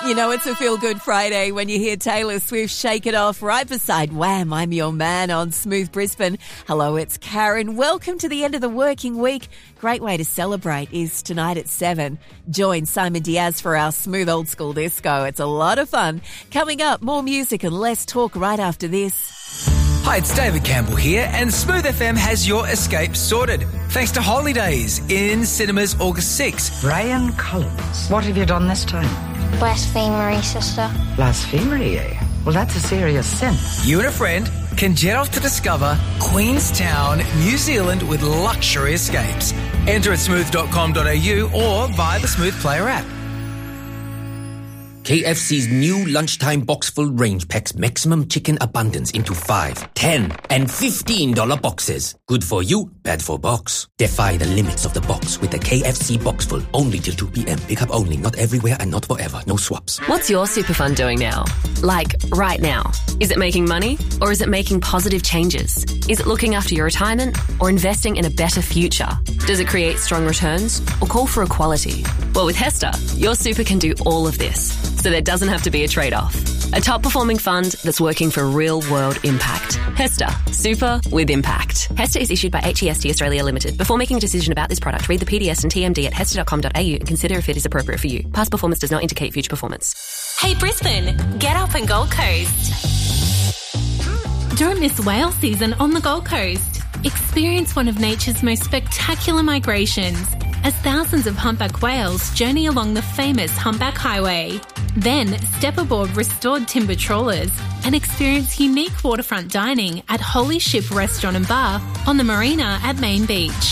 You know it's a feel-good Friday when you hear Taylor Swift Shake It Off right beside Wham! I'm Your Man on Smooth Brisbane. Hello, it's Karen. Welcome to the end of the working week. Great way to celebrate is tonight at 7. Join Simon Diaz for our Smooth Old School Disco. It's a lot of fun. Coming up, more music and less talk right after this. Hi, it's David Campbell here, and Smooth FM has your escape sorted. Thanks to Holidays in cinemas August 6. Brian Collins, what have you done this time? Blasphemery, sister. Blasphemy, eh? Well, that's a serious sin. You and a friend can jet off to discover Queenstown, New Zealand with luxury escapes. Enter at smooth.com.au or via the Smooth Player app. KFC's new lunchtime box-full range packs maximum chicken abundance into 5, 10 and $15 boxes. Good for you, bad for box. Defy the limits of the box with the KFC box-full. Only till 2 p.m. Pick up only, not everywhere and not forever. No swaps. What's your super fund doing now? Like, right now. Is it making money or is it making positive changes? Is it looking after your retirement or investing in a better future? Does it create strong returns or call for equality? Well, with Hester, your super can do all of this, so there doesn't have to be a trade-off. A top-performing fund that's working for real-world impact. Hester, super with impact. Hester is issued by HEST Australia Limited. Before making a decision about this product, read the PDS and TMD at hester.com.au and consider if it is appropriate for you. Past performance does not indicate future performance. Hey Brisbane, get up and Gold Coast. Don't miss whale season on the Gold Coast. Experience one of nature's most spectacular migrations as thousands of humpback whales journey along the famous Humpback Highway. Then step aboard restored timber trawlers and experience unique waterfront dining at Holy Ship Restaurant and Bar on the marina at Main Beach.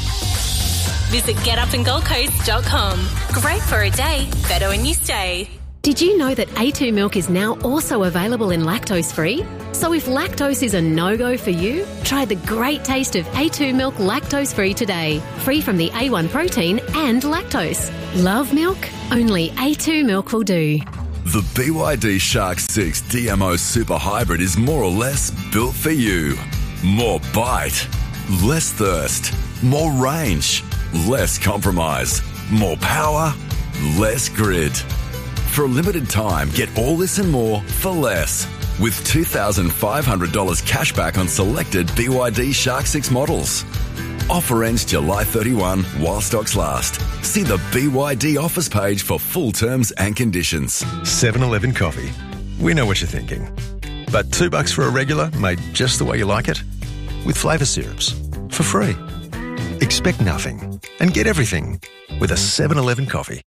Visit getupandgoldcoast.com. Great for a day, better when you stay. Did you know that A2 milk is now also available in lactose-free? So if lactose is a no-go for you, try the great taste of A2 milk lactose-free today. Free from the A1 protein and lactose. Love milk? Only A2 milk will do. The BYD Shark 6 DMO Super Hybrid is more or less built for you. More bite, less thirst, more range, less compromise, more power, less grid. For a limited time, get all this and more for less. With $2,500 cash back on selected BYD Shark 6 models. Offer ends July 31 while stocks last. See the BYD offers page for full terms and conditions. 7-Eleven coffee. We know what you're thinking. But $2 for a regular made just the way you like it? With flavour syrups. For free. Expect nothing and get everything with a 7-Eleven coffee.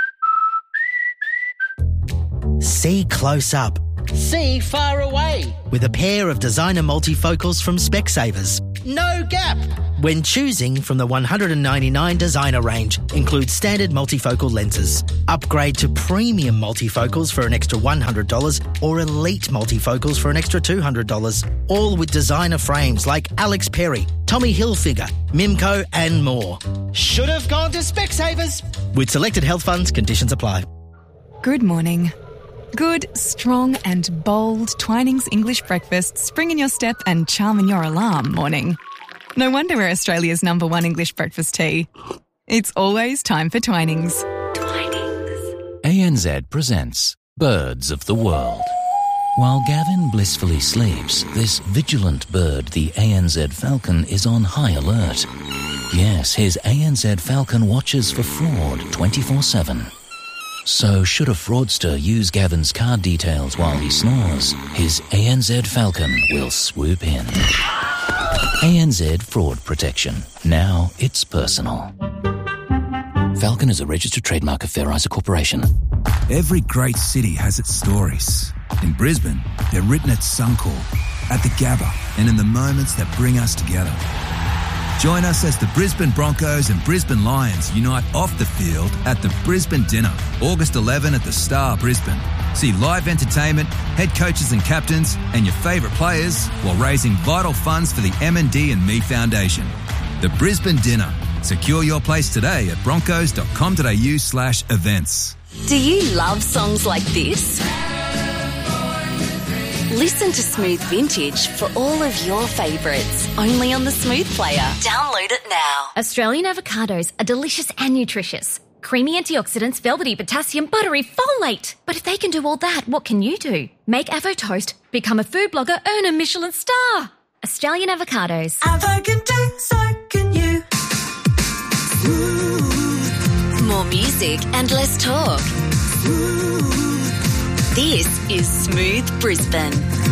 See close up. See far away. With a pair of designer multifocals from Specsavers. No gap. When choosing from the 199 designer range, includes standard multifocal lenses. Upgrade to premium multifocals for an extra $100 or elite multifocals for an extra $200. All with designer frames like Alex Perry, Tommy Hilfiger, Mimco and more. Should have gone to Specsavers. With selected health funds, conditions apply. Good morning. Good, strong and bold Twinings English breakfast spring in your step and charm in your alarm morning. No wonder we're Australia's #1 English breakfast tea. It's always time for Twinings. Twinings. ANZ presents Birds of the World. While Gavin blissfully sleeps, this vigilant bird, the ANZ falcon, is on high alert. Yes, his ANZ falcon watches for fraud 24/7. So should a fraudster use Gavin's card details while he snores, his ANZ Falcon will swoop in. ANZ Fraud Protection. Now it's personal. Falcon is a registered trademark of Fair Isa Corporation. Every great city has its stories. In Brisbane, they're written at Suncorp, at the Gabba, and in the moments that bring us together. Join us as the Brisbane Broncos and Brisbane Lions unite off the field at the Brisbane Dinner, August 11 at the Star Brisbane. See live entertainment, head coaches and captains, and your favourite players while raising vital funds for the M&D and Me Foundation. The Brisbane Dinner. Secure your place today at broncos.com.au/events. Do you love songs like this? Listen to Smooth Vintage for all of your favourites, only on the Smooth Player. Download it now. Australian avocados are delicious and nutritious. Creamy antioxidants, velvety potassium, buttery folate. But if they can do all that, what can you do? Make Avo Toast, become a food blogger, earn a Michelin star. Australian Avocados. Avo can do, so can you. More music and less talk. This is Smooth Brisbane.